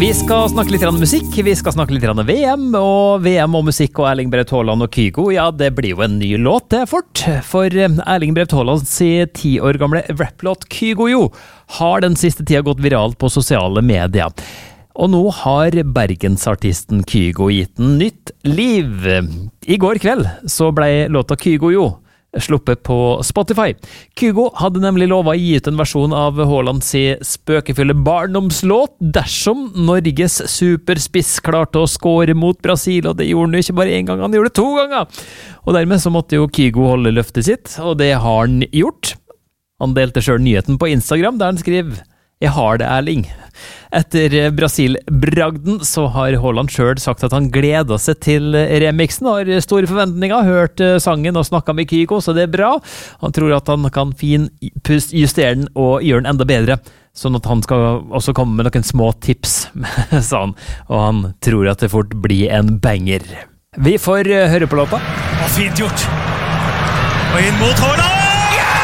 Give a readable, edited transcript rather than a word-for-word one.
Vi skal snakke litt om musikk, vi skal snakke litt om VM, og VM og musikk og Erling Braut Haaland og Kygo, ja, det blir jo en ny låt, det fort. For Erling Braut Haaland sin 10 år gamle raplåt Kygo jo har den siste tida gått viralt på sosiale medier. Og nå har bergensartisten Kygo gitt den nytt liv. I går kveld så ble låta Kygo jo sluppet på Spotify. Kygo hadde nemlig lovet å gi ut en versjon av Haalands spøkefulle barndomslåt dersom Norges superspiss klarte å score mot Brasil, og det gjorde han jo ikke bare en gang, han gjorde det 2 ganger. Og dermed så måtte jo Kygo holde løftet sitt, og det har han gjort. Han delte selv nyheten på Instagram, der han skriver: «Jeg har det, Erling». Etter Brasil-bragden så har Haaland selv sagt at han gleder seg til remixen, har store forventninger, hørt sangen og snakket med Kygo, så det er bra. Han tror at han kan justere den og gjøre den enda bedre, sånn at han skal også komme med noen små tips, sa han, og han tror at det fort blir en banger. Vi får høre på låta. Fint gjort! Og inn mot Haaland!